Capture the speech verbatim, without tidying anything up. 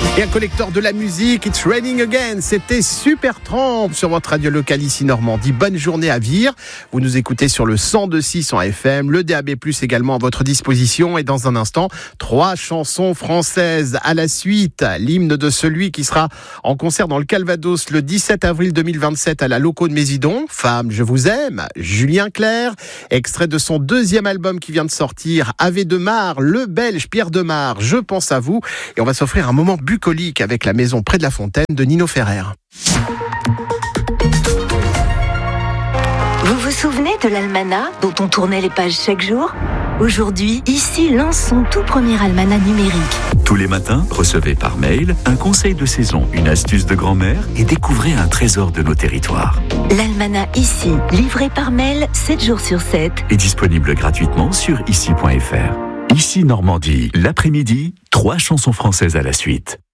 Et un collecteur de la musique, It's Raining Again, c'était Supertramp sur votre radio locale ici Normandie. Bonne journée à Vire. Vous nous écoutez sur le cent deux virgule six en F M, le D A B plus, également à votre disposition. Et dans un instant, trois chansons françaises à la suite. L'hymne de celui qui sera en concert dans le Calvados le dix-sept avril deux mille vingt-sept à la Loco de Mésidon. Femme, je vous aime. Julien Clerc, extrait de son deuxième album qui vient de sortir, Ave de Mar, le Belge Pierre de Mar, je pense à vous. Et on va s'offrir un moment bucolique avec la maison près de la Fontaine de Nino Ferrer. Vous vous souvenez de l'almanach dont on tournait les pages chaque jour ? Aujourd'hui, ici lance son tout premier almanach numérique. Tous les matins, recevez par mail un conseil de saison, une astuce de grand-mère et découvrez un trésor de nos territoires. L'almanach ici, livré par mail sept jours sur sept. Est disponible gratuitement sur ici point f r. Ici Normandie, l'après-midi, trois chansons françaises à la suite.